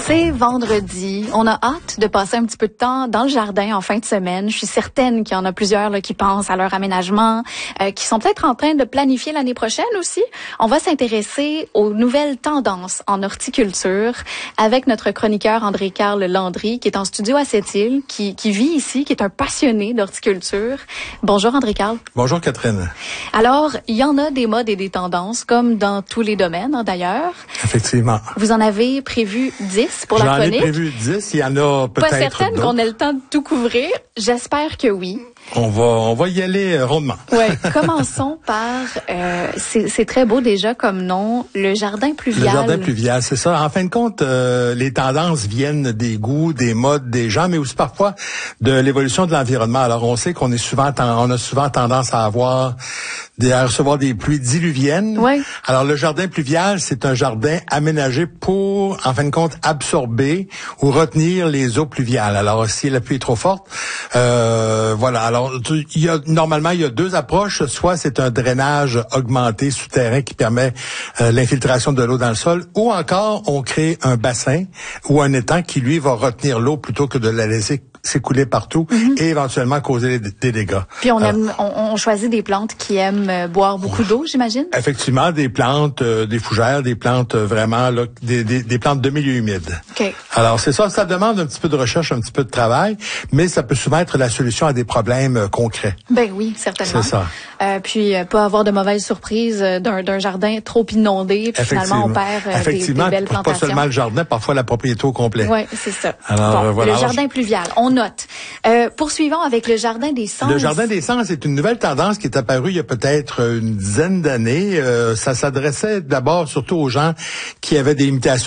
C'est vendredi. On a hâte de passer un petit peu de temps dans le jardin en fin de semaine. Je suis certaine qu'il y en a plusieurs là, qui pensent à leur aménagement, qui sont peut-être en train de planifier l'année prochaine aussi. On va s'intéresser aux nouvelles tendances en horticulture avec notre chroniqueur André-Carl Landry, qui est en studio à Sept-Îles, qui vit ici, qui est un passionné d'horticulture. Bonjour André-Carl. Bonjour Catherine. Alors, il y en a des modes et des tendances, comme dans tous les domaines d'ailleurs. Effectivement. Vous en avez prévu 10 pour la chronique. J'en ai prévu 10, il y en a peut-être pas certaine d'autres. qu'on ait le temps de tout couvrir. J'espère que oui. On va y aller rondement. Ouais, commençons par c'est très beau déjà comme nom, le jardin pluvial. Le jardin pluvial, c'est ça. En fin de compte, les tendances viennent des goûts, des modes des gens, mais aussi parfois de l'évolution de l'environnement. Alors on sait qu'on a souvent tendance à recevoir des pluies diluviennes. Ouais. Alors le jardin pluvial, c'est un jardin aménagé pour, en fin de compte, absorber ou retenir les eaux pluviales. Alors si la pluie est trop forte, voilà. Alors normalement il y a deux approches. Soit c'est un drainage augmenté souterrain qui permet l'infiltration de l'eau dans le sol, ou encore on crée un bassin ou un étang qui lui va retenir l'eau plutôt que de la laisser s'écouler partout et éventuellement causer des dégâts. Puis on choisit des plantes qui aiment boire beaucoup d'eau, j'imagine? Effectivement, des plantes, des fougères, des plantes vraiment, là, des plantes de milieu humide. Okay. Alors c'est ça demande un petit peu de recherche, un petit peu de travail, mais ça peut souvent être la solution à des problèmes concrets. Ben oui, certainement. C'est ça. Puis pas avoir de mauvaises surprises d'un jardin trop inondé, puis finalement on perd des belles plantations. Pas seulement le jardin, parfois la propriété au complet. Oui, c'est ça. Alors, voilà. Le jardin pluvial, on note. Poursuivons avec le jardin des sens. Le jardin des sens est une nouvelle tendance qui est apparue il y a peut-être une dizaine d'années. Ça s'adressait d'abord surtout aux gens qui avaient des limitations